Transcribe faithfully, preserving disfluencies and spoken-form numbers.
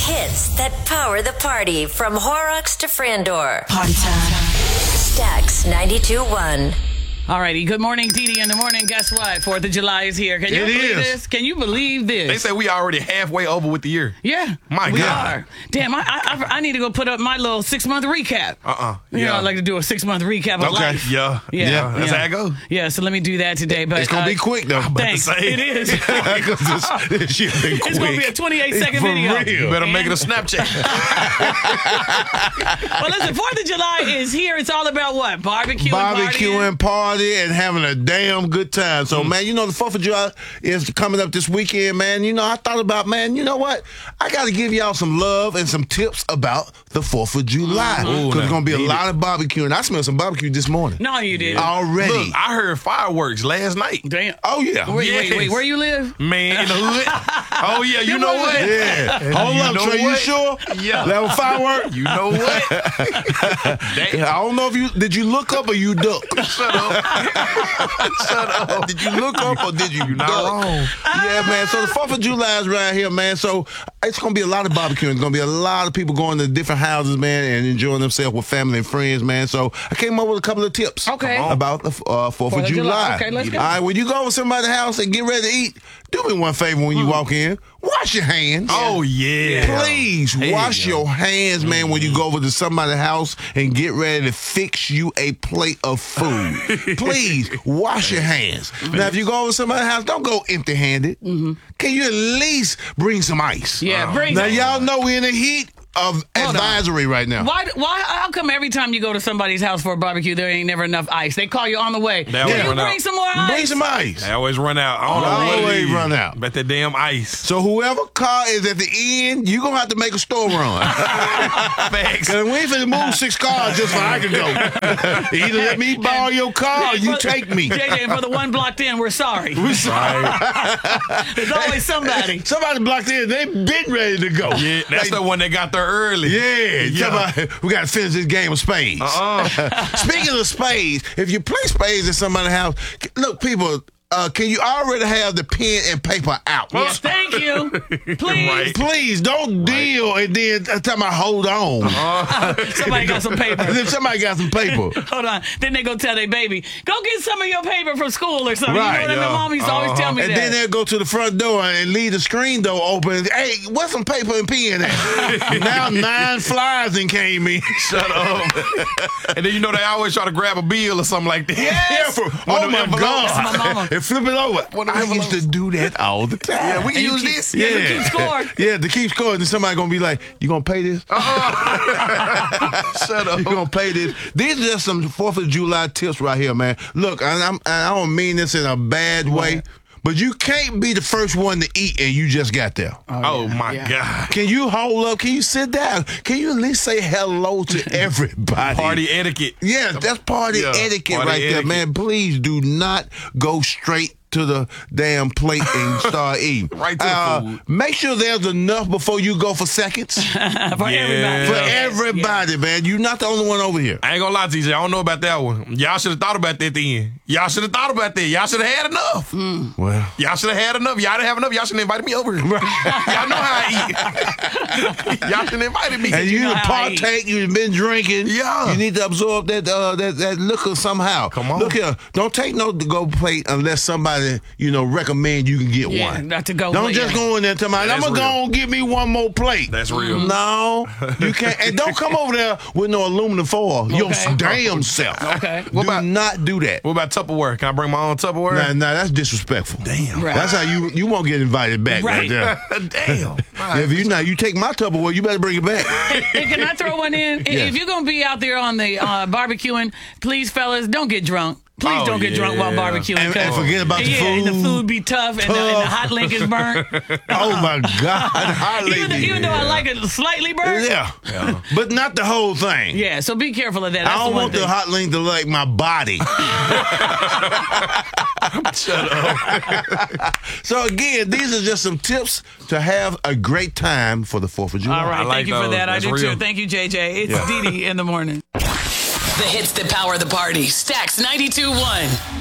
hits that power the party from Horrocks to Frandor. Party time. Stax ninety-two point one. All righty. Good morning, Dee Dee in the morning. Guess what? Fourth of July is here. Can you It believe is. this? Can you believe this? They say we already halfway over with the year. Yeah. My we God. are. Damn, I, I I need to go put up my little six-month recap. Uh-uh. You know, Yeah. I like to do a six-month recap of Okay. life. Yeah. Yeah. Yeah. That's yeah. how it goes. Yeah, so let me do that today. But It's gonna uh, be quick though. Thanks. say. It is. Because this, this shit been quick. It's going to be a twenty-eight second For video. real. You better make it a And- Snapchat. Well, listen, fourth of July is here. It's all about what? Barbecuing, Barbecuing, party, and having a damn good time. So, man, you know, the fourth of July is coming up this weekend, man. You know, I thought about, man, you know what? I got to give y'all some love and some tips about the fourth of July. Ooh, Because there's now, going to be a need lot of barbecuing. I smelled some barbecue this morning. No, you did. Already. Look, I heard fireworks last night. Damn. Oh, yeah. Wait, wait, Yes. wait. Where you live? Man, in the hood. Oh, yeah. You know what? Yeah. Hold You up, know Trey. You what? sure? Yeah. That was firework? You know what? Damn. I don't know if you, did you look up or you duck? Shut up. Shut up. Did you look up or did you You're not duck? wrong. Yeah, man. So the fourth of July is right here, man. So it's going to be a lot of barbecuing. It's going to be a lot of people going to different houses, man, and enjoying themselves with family and friends, man. So I came up with a couple of tips Okay. about the uh, fourth of July. Okay, let's go. All right, when you go over somebody's house and get ready to eat, do me one favor when you walk in. Wash your hands. Oh, yeah. Please There wash you go. your hands, man, when you go over to somebody's house and get ready to fix you a plate of food. Please wash your hands. Now, if you go over to somebody's house, don't go empty-handed. Can you at least bring some ice? Yeah, bring Now, some. y'all know we're in the heat of Hold on. advisory right now. Why? Why? How come every time you go to somebody's house for a barbecue, there ain't never enough ice? They call you on the way. They Can always you run bring out. some more ice? Bring some ice. They always run out. I don't know what it Always is. run out. Bet that damn ice. So whoever car is at the end, you're going to have to make a store run. Facts. Because we ain't finna move six cars just so I can go. Either let me borrow your car or you For- take me. J J, and for the one blocked in, we're sorry. Right. There's always somebody. Somebody blocked in, they been ready to go. Yeah, that's the one that got there early. Yeah, Yeah. somebody- we got to finish this game of spades. Uh-uh. Speaking of spades, if you play spades at somebody's house, look, people, uh, can you already have the pen and paper out? Yes, thank you. Please. Right. Please don't deal and then tell me hold on. Somebody got some paper. And then somebody got some paper. Hold on. Then they go tell their baby, go get some of your paper from school or something. Right, You know what yeah. my mom used to always tell me And that. then they'll go to the front door and leave the screen door open. Hey, what's some paper and pen at? Now nine flies and came in. Shut up. And then you know they always try to grab a bill or something like that. Yeah, for, One oh of my them God. That's my mama. And flip it over. One of I them used to do that all the time. Yeah, we can And you use keep- this. Yeah, you keep score. Yeah, to keep score. And somebody going to be like, you going to pay this? Shut up. You going to pay this? These are just some fourth of July tips right here, man. Look, I, I'm, I don't mean this in a bad way, but you can't be the first one to eat and you just got there. Oh, my Yeah. God. Can you hold up? Can you sit down? Can you at least say hello to everybody? Party etiquette. Yeah, that's party Yeah, etiquette party right there, etiquette. man. Please do not go straight to the damn plate and start eating. Right to the Uh, food. Make sure there's enough before you go for seconds. For Yeah. everybody. For Yeah. everybody, man. You're not the only one over here. I ain't gonna lie to you, I don't know about that one. Y'all should have thought about that at the end. Y'all should have thought about that. Y'all should have had enough. Well, Y'all should have had enough. Y'all didn't have enough. Y'all should have invited me over. Y'all know how I eat. Y'all should have invited me. and you, know to how I eat. partake, you've been drinking. Yeah. You need to absorb that uh, that that liquor somehow. Come on. Look here. Don't take no to go plate unless somebody, you know, recommend you can get Yeah, one. not to go Don't plate, just yeah. go in there and tell me, I'm That's going to real. go and get me one more plate. That's real. No, you can't. And don't come over there with no aluminum foil. Your Okay. damn self. Okay. Do What about- not do that. What about Tupperware? Can I bring my own Tupperware? Nah, nah, that's disrespectful. Damn. Right. That's how you you won't get invited back right, Right. there. Damn. If you now you take my Tupperware, you better bring it back. Hey, can I throw one in? Yes. If you're going to be out there on the uh, barbecuing, please, fellas, don't get drunk. Please Oh, don't get drunk while yeah. barbecuing. And- 'cause- and forget about the yeah, food. and the food be tough, and, the, and the hot link is burnt. Oh my God! even, though, even though I like it slightly burnt. yeah. But not the whole thing. Yeah, so be careful of that. That's I don't the one want the thing. hot link to like my body. Shut up. So again, these are just some tips to have a great time for the Fourth of July. All right, I like thank you for those. that. That's I do real. too. Thank you, J J. It's Yeah. Dee Dee in the morning. The hits that power the party. Stax ninety-two point one.